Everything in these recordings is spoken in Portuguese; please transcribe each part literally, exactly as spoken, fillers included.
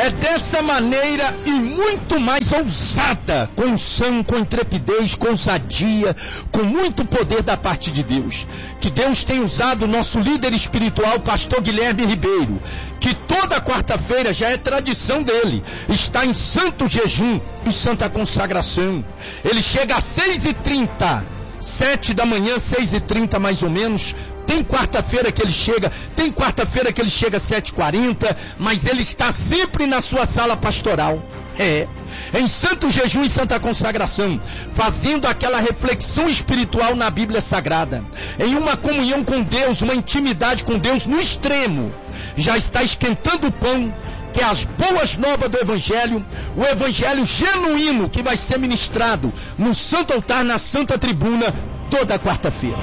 É dessa maneira e muito mais ousada, com unção, com intrepidez, com ousadia, com muito poder da parte de Deus, que Deus tem usado o nosso líder espiritual, pastor Guilherme Ribeiro, que toda quarta-feira já é tradição dele, está em santo jejum e santa consagração. Ele chega às seis e trinta, sete da manhã, seis e trinta mais ou menos. Tem quarta-feira que ele chega, tem quarta-feira que ele chega às sete e quarenta, mas ele está sempre na sua sala pastoral. É, em santo jejum e santa consagração, fazendo aquela reflexão espiritual na Bíblia Sagrada, em uma comunhão com Deus, uma intimidade com Deus no extremo. Já está esquentando o pão, que é as boas novas do Evangelho, o Evangelho genuíno que vai ser ministrado no Santo Altar, na Santa Tribuna, toda quarta-feira.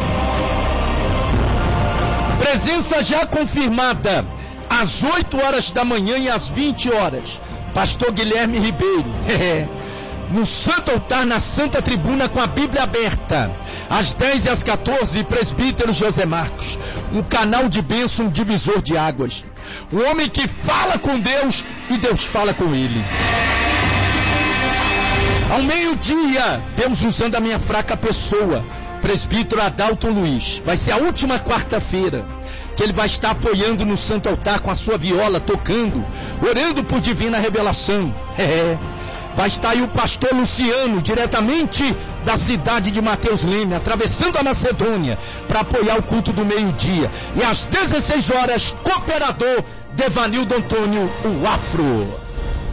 Presença já confirmada, às oito horas da manhã e às vinte horas, pastor Guilherme Ribeiro, é, no Santo Altar, na Santa Tribuna, com a Bíblia aberta, às dez e às quatorze, presbítero José Marcos, um canal de bênção, um divisor de águas, um homem que fala com Deus e Deus fala com ele. Ao meio-dia, Deus usando a minha fraca pessoa, presbítero Adalton Luiz, vai ser a última quarta-feira que ele vai estar apoiando no Santo Altar com a sua viola, tocando, orando por divina revelação. É, vai estar aí o pastor Luciano, diretamente da cidade de Mateus Leme, atravessando a Macedônia, para apoiar o culto do meio-dia. E às dezesseis horas, cooperador Devanildo Antônio, o Afro.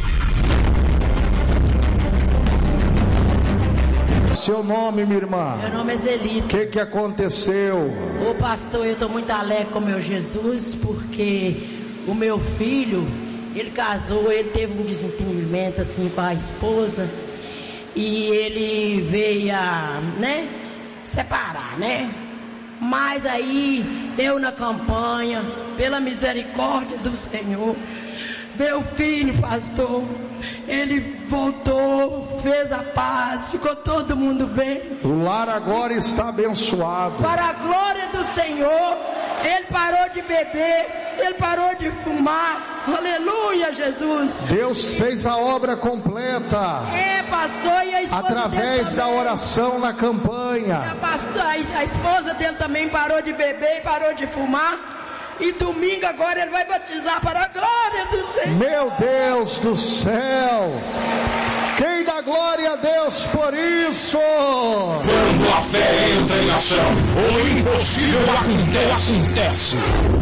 Seu nome, minha irmã? Meu nome é Zelita. O que que aconteceu? Ô pastor, eu estou muito alegre com meu Jesus, porque o meu filho, ele casou, ele teve um desentendimento assim com a esposa, e ele veio a, né, separar, né? Mas aí, eu na campanha, pela misericórdia do Senhor, meu filho, pastor, ele voltou, fez a paz, ficou todo mundo bem. O lar agora está abençoado. Para a glória do Senhor, ele parou de beber, ele parou de fumar. Aleluia, Jesus. Deus fez a obra completa. É, pastor, e a esposa através da oração na campanha. A, pastor, a, a esposa dele também parou de beber e parou de fumar. E domingo agora ele vai batizar para a glória do Senhor. Meu Deus do céu! Quem dá glória a Deus por isso? Quando a fé entra em ação, o impossível acontece. acontece.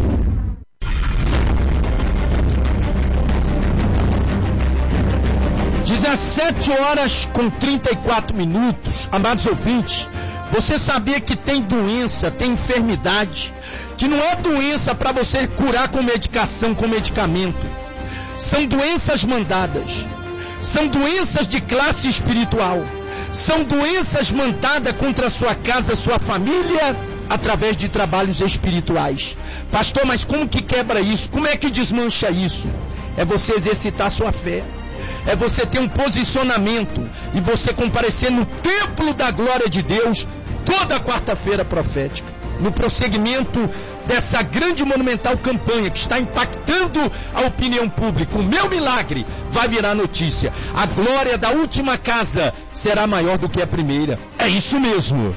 dezessete horas com trinta e quatro minutos, amados ouvintes. Você sabia que tem doença, tem enfermidade, que não é doença para você curar com medicação, com medicamento. São doenças mandadas, são doenças de classe espiritual, são doenças mandadas contra a sua casa, sua família, através de trabalhos espirituais. Pastor, mas como que quebra isso? Como é que desmancha isso? É você exercitar sua fé. É você ter um posicionamento e você comparecer no templo da glória de Deus toda quarta-feira profética, no prosseguimento dessa grande monumental campanha que está impactando a opinião pública. O meu milagre vai virar notícia. A glória da última casa será maior do que a primeira. É isso mesmo.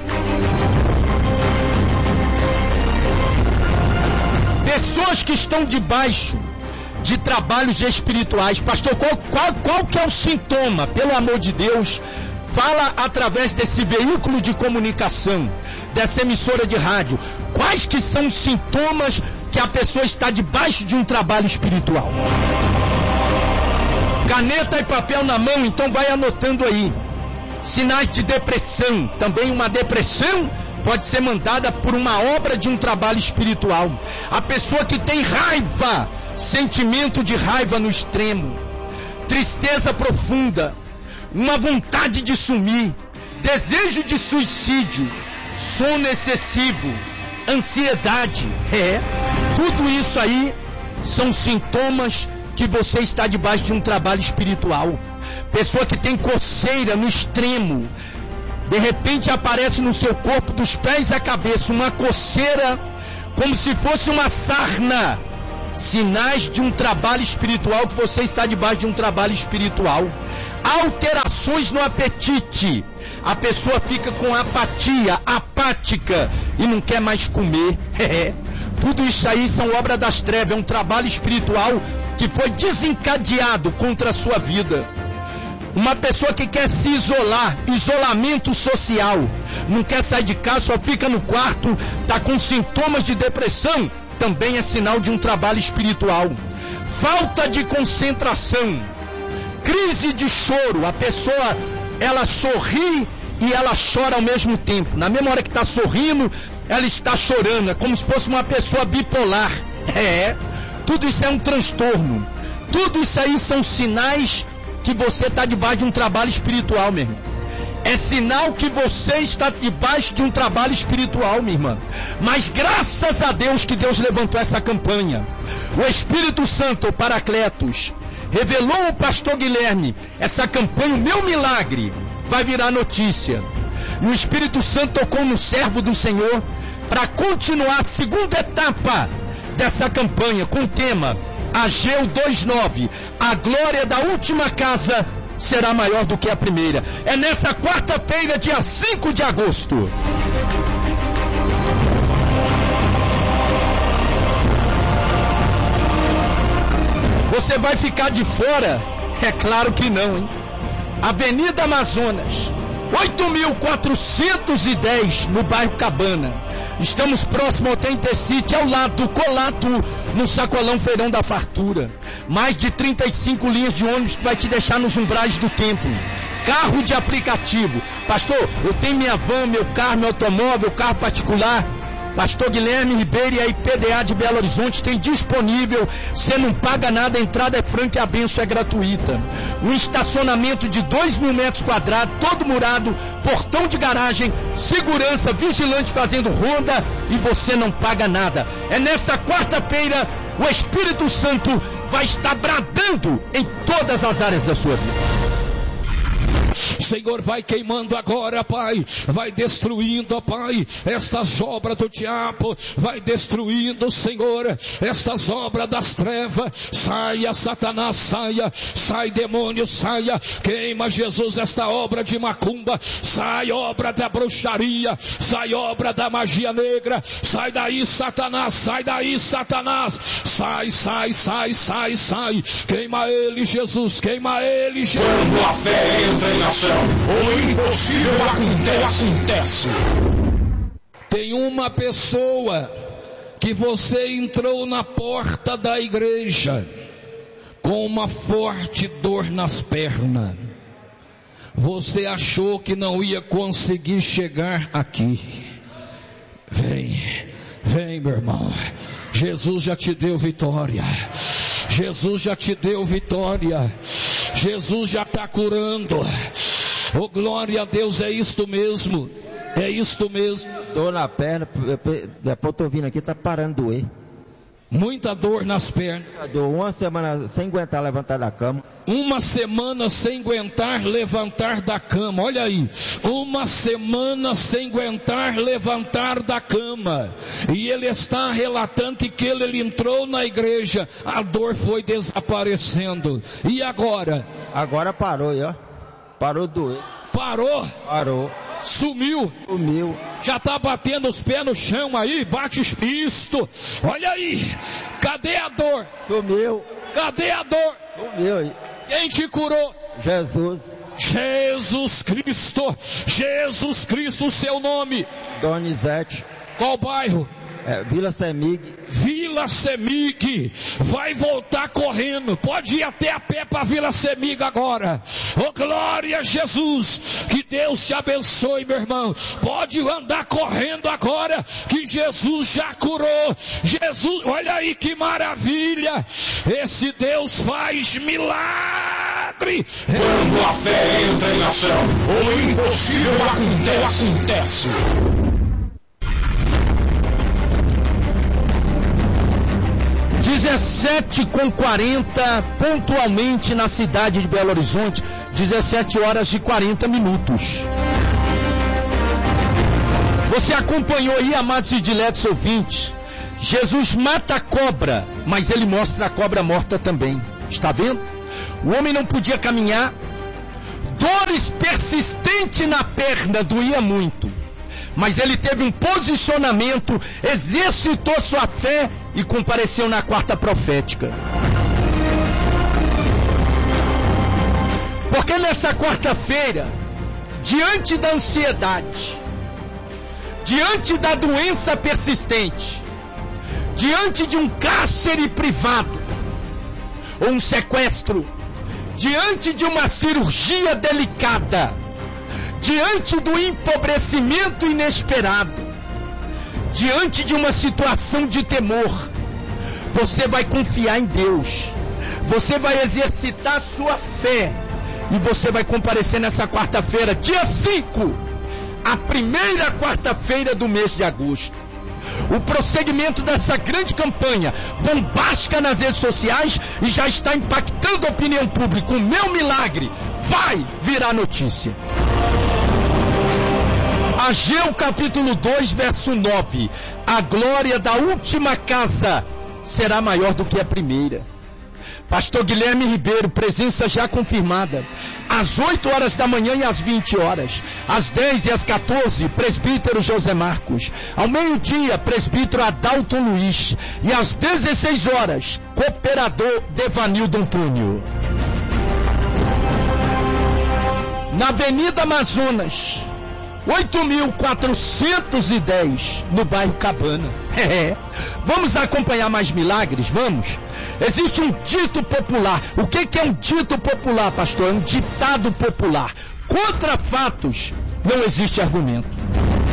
Pessoas que estão debaixo de trabalhos espirituais. Pastor, qual, qual, qual que é o sintoma? Pelo amor de Deus, fala através desse veículo de comunicação, dessa emissora de rádio. Quais que são os sintomas que a pessoa está debaixo de um trabalho espiritual? Caneta e papel na mão, então vai anotando aí. Sinais de depressão. Também uma depressão pode ser mandada por uma obra de um trabalho espiritual. A pessoa que tem raiva, sentimento de raiva no extremo, tristeza profunda, uma vontade de sumir, desejo de suicídio, sono excessivo, ansiedade, é, tudo isso aí são sintomas que você está debaixo de um trabalho espiritual. Pessoa que tem coceira no extremo, de repente aparece no seu corpo, dos pés à cabeça, uma coceira, como se fosse uma sarna Sinais de um trabalho espiritual, que você está debaixo de um trabalho espiritual. Alterações no apetite. A pessoa fica com apatia, apática, e não quer mais comer. Tudo isso aí são obras das trevas, é um trabalho espiritual que foi desencadeado contra a sua vida. Uma pessoa que quer se isolar, isolamento social, não quer sair de casa, só fica no quarto, está com sintomas de depressão, também é sinal de um trabalho espiritual. Falta de concentração, crise de choro, a pessoa, ela sorri e ela chora ao mesmo tempo. Na mesma hora que está sorrindo, ela está chorando, é como se fosse uma pessoa bipolar. É, tudo isso é um transtorno. Tudo isso aí são sinais que você está debaixo de um trabalho espiritual, meu irmão. É sinal que você está debaixo de um trabalho espiritual, minha irmã. Mas graças a Deus que Deus levantou essa campanha. O Espírito Santo, o Paracletos, revelou ao pastor Guilherme essa campanha, o meu milagre vai virar notícia. E o Espírito Santo tocou no servo do Senhor para continuar a segunda etapa dessa campanha com o tema Ageu dois nove, a glória da última casa será maior do que a primeira. É nessa quarta-feira, dia cinco de agosto. Você vai ficar de fora? É claro que não, hein? Avenida Amazonas, oito mil quatrocentos e dez, no bairro Cabana. Estamos próximo ao Tentecite, ao lado do Colato, no Sacolão Feirão da Fartura. Mais de trinta e cinco linhas de ônibus que vai te deixar nos umbrais do templo. Carro de aplicativo. Pastor, eu tenho minha van, meu carro, meu automóvel, carro particular. Pastor Guilherme Ribeiro e a I P D A de Belo Horizonte tem disponível, você não paga nada, a entrada é franca e a bênção é gratuita. Um estacionamento de dois mil metros quadrados, todo murado, portão de garagem, segurança, vigilante fazendo ronda e você não paga nada. É nessa quarta-feira, o Espírito Santo vai estar bradando em todas as áreas da sua vida. Senhor, vai queimando agora, Pai, vai destruindo, ó Pai, estas obras do diabo, vai destruindo, Senhor, estas obras das trevas. Saia, Satanás, saia, sai, demônio, saia, queima, Jesus, esta obra de macumba, sai, obra da bruxaria, sai, obra da magia negra, sai daí, Satanás, sai daí, Satanás, sai, sai, sai, sai, sai, queima ele, Jesus, queima ele, Jesus. Quando a fé entra em ação, o impossível acontece. Tem uma pessoa que você entrou na porta da igreja com uma forte dor nas pernas. Você achou que não ia conseguir chegar aqui. Vem, vem, meu irmão. Jesus já te deu vitória. Jesus já te deu vitória. Jesus já está curando. Oh, glória a Deus, é isto mesmo. É isto mesmo. Dor na perna, depois eu tô vindo aqui, tá parando de doer. Muita dor nas pernas. Dor, uma semana sem aguentar levantar da cama. Uma semana sem aguentar levantar da cama. Olha aí. Uma semana sem aguentar levantar da cama. E ele está relatando que ele, ele entrou na igreja. A dor foi desaparecendo. E agora? Agora parou, ó. Parou de doer. Parou? Parou. Sumiu. Sumiu. Já está batendo os pés no chão aí, bate isto. Olha aí. Cadê a dor? Sumiu. Cadê a dor? Sumiu. Quem te curou? Jesus. Jesus Cristo. Jesus Cristo, seu nome? Donizete. Qual bairro? É, Vila Semig. Vila Semig. Vai voltar correndo. Pode ir até a pé para Vila Semig agora. Oh, glória a Jesus. Que Deus te abençoe, meu irmão. Pode andar correndo agora, que Jesus já curou. Jesus, olha aí que maravilha. Esse Deus faz milagre. Quando a fé entra em ação, o impossível acontece. dezessete com quarenta, pontualmente na cidade de Belo Horizonte, dezessete horas e quarenta minutos. Você acompanhou aí, amados e diletos ouvintes, Jesus mata a cobra, mas ele mostra a cobra morta também. Está vendo? O homem não podia caminhar, dores persistentes na perna, doía muito. Mas ele teve um posicionamento, exercitou sua fé e compareceu na quarta profética. Porque nessa quarta-feira, diante da ansiedade, diante da doença persistente, diante de um cárcere privado, ou um sequestro, diante de uma cirurgia delicada, diante do empobrecimento inesperado, diante de uma situação de temor, você vai confiar em Deus, você vai exercitar sua fé, e você vai comparecer nessa quarta-feira, dia cinco, a primeira quarta-feira do mês de agosto. O prosseguimento dessa grande campanha bombástica nas redes sociais e já está impactando a opinião pública. O meu milagre vai virar notícia. Ageu capítulo dois, verso nove. A glória da última casa será maior do que a primeira. Pastor Guilherme Ribeiro, presença já confirmada. Às oito horas da manhã e às vinte horas. Às dez e às quatorze, presbítero José Marcos. Ao meio-dia, presbítero Adalton Luiz. E às dezesseis horas, cooperador Devanildo Antônio. Na Avenida Amazonas, oito mil quatrocentos e dez, no bairro Cabana. É. Vamos acompanhar mais milagres? Vamos? Existe um dito popular. O que que é um dito popular, pastor? É um ditado popular. Contra fatos não existe argumento.